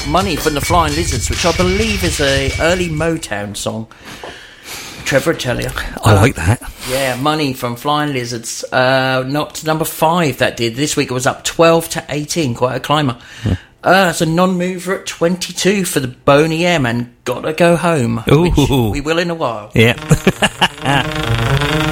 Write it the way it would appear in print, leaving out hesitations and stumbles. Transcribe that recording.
Money from the Flying Lizards, which I believe is a early Motown song. Trevor, I tell you. I like that. Yeah, Money from Flying Lizards. Not to number 5, that did. This week it was up 12 to 18, quite a climber. It's a non-mover at 22 for the Boney M, and Gotta Go Home, which Ooh. we will in a while. Yeah.